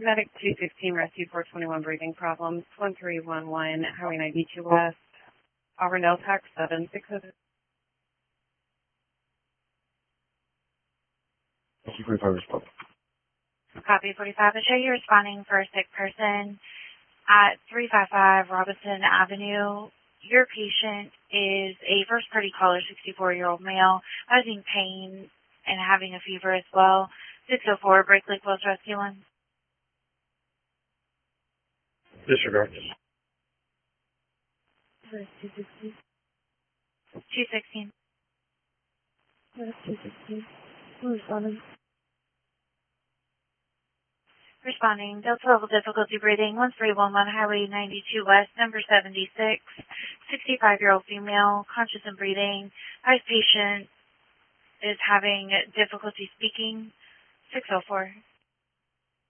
Medic 216, Rescue 421, breathing problems, 1311, Highway 92 West, Auburndale Tax 760. Thank you for your response. Copy 45. I show you responding for a sick person at 355 Robinson Avenue. Your patient is a first-party caller, 64-year-old male, causing pain and having a fever as well. 604, Break Lake Wells Rescue 1. Disregard. 216. 216. Who's responding? Responding. Delta level difficulty breathing, 1311 Highway 92 West, number 76. 65-year-old female, conscious and breathing. This patient is having difficulty speaking. 604.